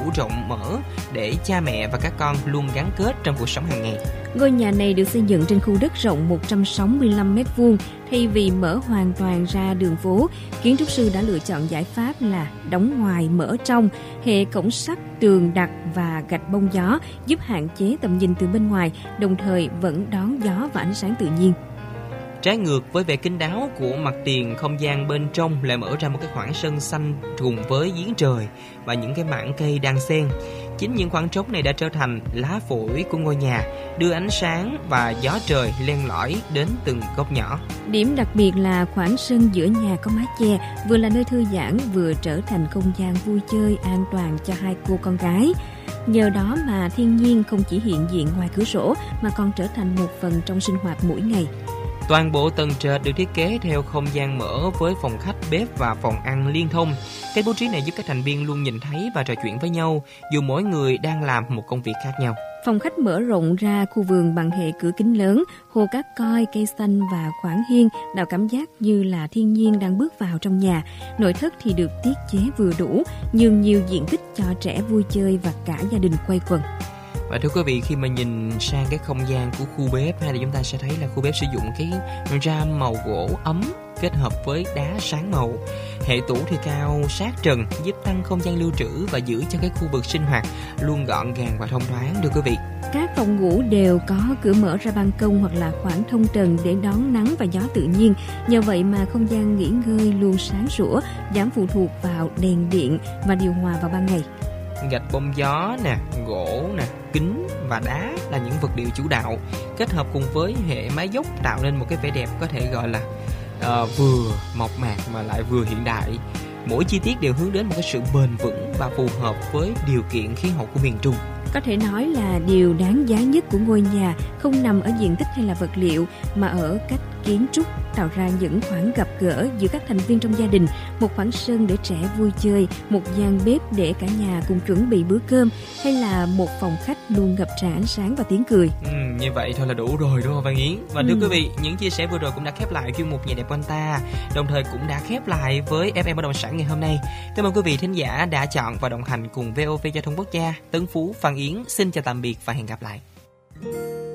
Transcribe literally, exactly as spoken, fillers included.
rộng mở để cha mẹ và các con luôn gắn kết trong cuộc sống hàng ngày. Ngôi nhà này được xây dựng trên khu đất rộng một trăm sáu mươi lăm mét vuông. Thay vì mở hoàn toàn ra đường phố, kiến trúc sư đã lựa chọn giải pháp là đóng ngoài mở trong, hệ cổng sắt, tường đặc và gạch bông gió giúp hạn chế tầm nhìn từ bên ngoài, đồng thời vẫn đón gió và ánh sáng tự nhiên. Trái ngược với vẻ kín đáo của mặt tiền, không gian bên trong lại mở ra một cái khoảng sân xanh cùng với giếng trời và những cái mảng cây đan xen. Chính những khoảng trống này đã trở thành lá phổi của ngôi nhà, đưa ánh sáng và gió trời len lỏi đến từng góc nhỏ. Điểm đặc biệt là khoảng sân giữa nhà có mái che, vừa là nơi thư giãn vừa trở thành không gian vui chơi an toàn cho hai cô con gái. Nhờ đó mà thiên nhiên không chỉ hiện diện ngoài cửa sổ mà còn trở thành một phần trong sinh hoạt mỗi ngày. Toàn bộ tầng trệt được thiết kế theo không gian mở với phòng khách, bếp và phòng ăn liên thông. Cái bố trí này giúp các thành viên luôn nhìn thấy và trò chuyện với nhau, dù mỗi người đang làm một công việc khác nhau. Phòng khách mở rộng ra khu vườn bằng hệ cửa kính lớn, hồ cát coi, cây xanh và khoảng hiên tạo cảm giác như là thiên nhiên đang bước vào trong nhà. Nội thất thì được thiết kế vừa đủ, nhường nhiều diện tích cho trẻ vui chơi và cả gia đình quây quần. Và thưa quý vị, khi mà nhìn sang cái không gian của khu bếp hay là chúng ta sẽ thấy là khu bếp sử dụng cái ram màu gỗ ấm kết hợp với đá sáng màu. Hệ tủ thì cao sát trần giúp tăng không gian lưu trữ và giữ cho cái khu vực sinh hoạt luôn gọn gàng và thông thoáng, thưa quý vị. Các phòng ngủ đều có cửa mở ra ban công hoặc là khoảng thông trần để đón nắng và gió tự nhiên. Nhờ vậy mà không gian nghỉ ngơi luôn sáng sủa, giảm phụ thuộc vào đèn điện và điều hòa vào ban ngày. Gạch bông gió nè, gỗ nè, kính và đá là những vật liệu chủ đạo, kết hợp cùng với hệ mái dốc tạo nên một cái vẻ đẹp có thể gọi là uh, vừa mộc mạc mà lại vừa hiện đại. Mỗi chi tiết đều hướng đến một cái sự bền vững và phù hợp với điều kiện khí hậu của miền Trung. Có thể nói là điều đáng giá nhất của ngôi nhà không nằm ở diện tích hay là vật liệu, mà ở cách kiến trúc tạo ra những khoảng gặp gỡ giữa các thành viên trong gia đình, một khoảng sân để trẻ vui chơi, một gian bếp để cả nhà cùng chuẩn bị bữa cơm, hay là một phòng khách luôn ngập tràn ánh sáng và tiếng cười. Ừ, như vậy thôi là đủ rồi đúng không Văn Yến? Và thưa ừ. quý vị, những chia sẻ vừa rồi cũng đã khép lại chuyên mục Nhà đẹp quanh ta, đồng thời cũng đã khép lại với ép em Bất động sản ngày hôm nay. Cảm ơn quý vị thính giả đã chọn và đồng hành cùng vê o vê Giao thông Quốc gia. Tấn Phú, Văn Yến xin chào tạm biệt và hẹn gặp lại.